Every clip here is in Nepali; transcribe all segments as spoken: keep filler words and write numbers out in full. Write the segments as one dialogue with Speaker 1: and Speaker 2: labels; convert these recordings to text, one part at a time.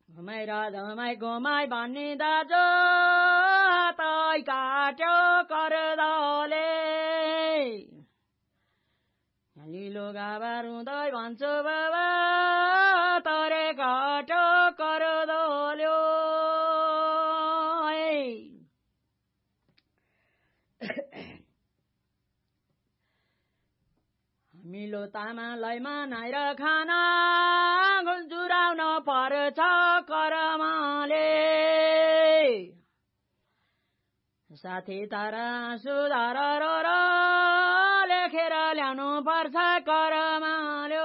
Speaker 1: घुमाइ र झमाइ घुमाइ भन्ने दाजो तै काट्यो करदले लिलो गाबा रुँदै भन्छु बाबा तरे काट्यो करदल्यो मिलो तामालाई मनाएर खाना जुराउन पर्छ करमाले साथी तारा सुधार र लेखेर ल्याउनु पर्छ करमाल्यो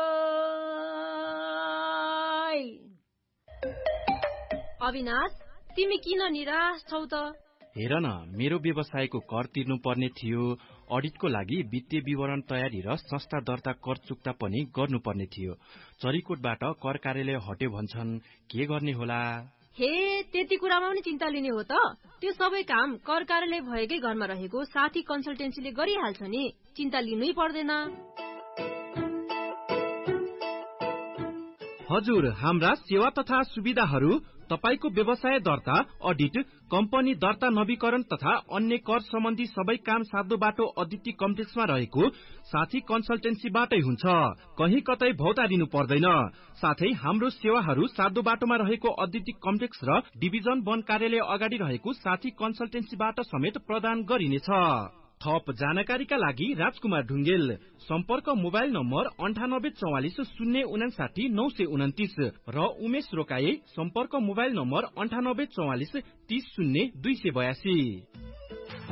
Speaker 2: अविनाश तिमी किन निराश छौ त
Speaker 3: हेर न मेरो व्यवसायको कर तिर्नु पर्ने थियो अडिटको लागि वित्तीय विवरण तयारी र संस्था दर्ता कर चुक्ता पनि गर्नुपर्ने थियो चरीकोटबाट कर कार्यालय हट्यो भन्छन् के गर्ने होला
Speaker 2: हे त्यति कुरामा पनि चिन्ता लिने हो त त्यो सबै काम कर कार्यालय भएकै घरमा रहेको साथी कन्सल्टेन्सीले गरिहाल्छ नि चिन्ता लिनै पर्दैन
Speaker 4: हजुर हाम्रा सेवा तथा सुविधाहरू तपाईको व्यवसाय दर्ता अडिट कम्पनी दर्ता नवीकरण तथा अन्य कर सम्बन्धी सबै काम साध्य बाटो अदिति कम्प्लेक्समा रहेको साथी कन्सल्टेन्सीबाटै हुन्छ कहीं कतै भौतारिनु पर्दैन साथै हाम्रो सेवाहरू साध्य बाटोमा रहेको अदिति कम्प्लेक्स र डिभिजन वन कार्यालय अगाडि रहेको साथी कन्सल्टेन्सीबाट समेत प्रदान गरिनेछ थप जानकारीका लागि राजकुमार ढुङ्गेल सम्पर्क मोबाइल नम्बर अन्ठानब्बे चौवालिस शून्य उनासाठी नौ सय उन्तिस र उमेश रोकाए सम्पर्क मोबाइल नम्बर अन्ठानब्बे चौवालिस तीस शून्य दुई सय बयासी